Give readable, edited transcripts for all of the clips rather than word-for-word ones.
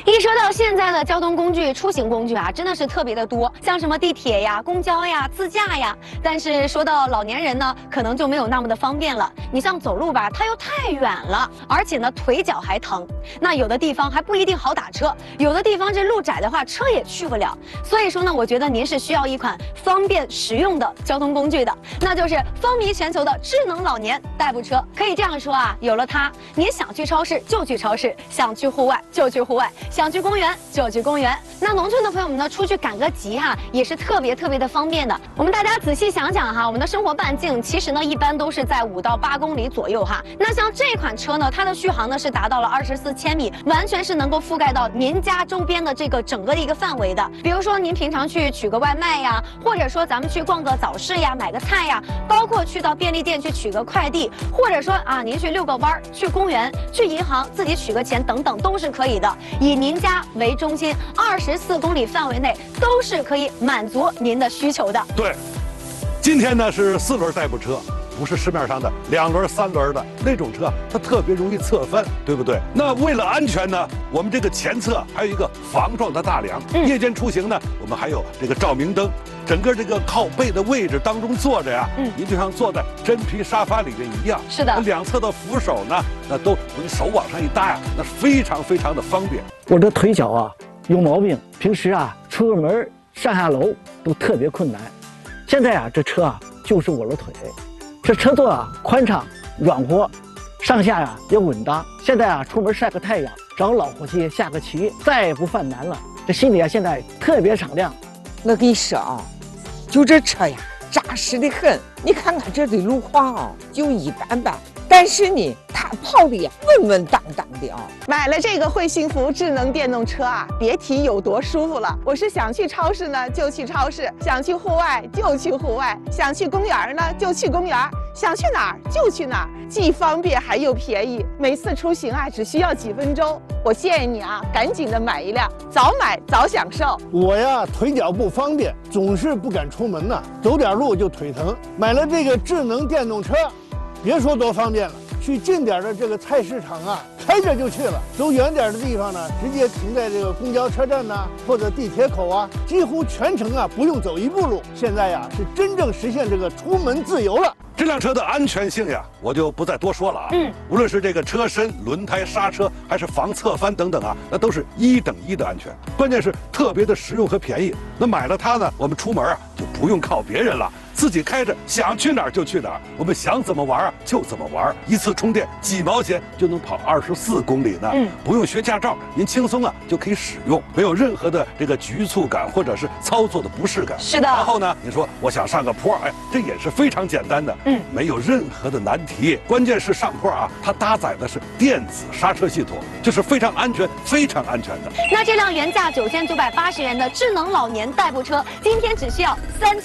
一说到现在的交通工具、出行工具啊，真的是特别的多，像什么地铁呀、公交呀、自驾呀。但是说到老年人呢，可能就没有那么的方便了。你像走路吧，它又太远了，而且呢腿脚还疼。那有的地方还不一定好打车，有的地方这路窄的话，车也去不了。所以说呢，我觉得您是需要一款方便实用的交通工具的，那就是风靡全球的智能老年代步车。可以这样说啊，有了它，您想去超市就去超市，想去户外就去户外。想去公园就去公园。那农村的朋友们呢，出去赶个集哈，也是特别的方便的。我们大家仔细想想哈，我们的生活半径其实呢，一般都是在5到8公里左右哈。那像这款车呢，它的续航呢是达到了24千米，完全是能够覆盖到您家周边的这个整个的一个范围的。比如说您平常去取个外卖呀，或者说咱们去逛个早市呀，买个菜呀，包括去到便利店去取个快递，或者说啊您去遛个弯儿，去公园，去银行自己取个钱等等，都是可以的。以您家为中心，24公里范围内都是可以满足您的需求的。 对，今天呢是4轮代步车，不是市面上的2轮、3轮的那种车，它特别容易侧翻，对不对？那为了安全呢，我们这个前侧还有一个防撞的大梁。夜间出行呢，我们还有这个照明灯。整个这个靠背的位置当中坐着呀，您就像坐在真皮沙发里面一样。 是的， 两侧的扶手呢，那都你手往上一搭呀，那非常的方便。 我这腿脚啊有毛病，平时啊出个门上下楼都特别困难。现在啊这车啊就是我的腿，这车座啊宽敞软和，上下呀也稳当。现在啊出门晒个太阳，找老伙计下个棋，再也不犯难了。这心里啊现在特别敞亮。 我跟你说啊，就这车呀，扎实的很。你看看这的路况啊，就一般般，但是呢，它跑的呀稳稳当当的啊。 买了这个会幸福智能电动车啊，别提有多舒服了。我是想去超市呢就去超市，想去户外就去户外，想去公园呢就去公园，想去哪儿就去哪儿，既方便还又便宜。每次出行啊只需要几分钟。我建议你啊，赶紧的买一辆，早买早享受。 我呀腿脚不方便，总是不敢出门呐，走点路就腿疼。买了这个智能电动车，别说多方便了，去近点的这个菜市场啊，开着就去了；走远点的地方呢，直接停在这个公交车站呐，或者地铁口啊，几乎全程啊不用走一步路。现在呀是真正实现这个出门自由了。 这辆车的安全性呀，我就不再多说了啊。无论是这个车身、轮胎、刹车，还是防侧翻等等啊，那都是1等1的安全。关键是特别的实用和便宜。那买了它呢，我们出门啊就不用靠别人了，自己开着想去哪儿就去哪儿，我们想怎么玩啊就怎么玩。一次充电几毛钱就能跑24公里呢。不用学驾照，您轻松啊就可以使用，没有任何的这个局促感或者是操作的不适感。 是的。 然后呢，你说我想上个坡，哎，这也是非常简单的。没有任何的难题。关键是上坡啊，它搭载的是电子刹车系统，就是非常安全的。 那这辆原价9980元的智能老年代步车，今天只需要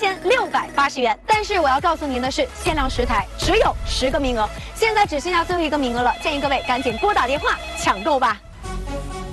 3680元。但是我要告诉您的是，限量10台，只有10个名额，现在只剩下最后1个名额了，建议各位赶紧拨打电话抢购吧。